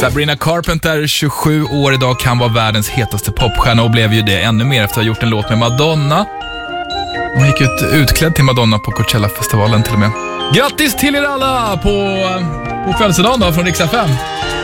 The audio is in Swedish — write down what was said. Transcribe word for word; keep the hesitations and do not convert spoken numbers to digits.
Sabrina Carpenter, tjugosju år idag, kan vara världens hetaste popstjärna och blev ju det ännu mer efter att ha gjort en låt med Madonna. Hon gick ut utklädd till Madonna på Coachella-festivalen till och med. Grattis till er alla på, på födelsedagen då från Rix F M.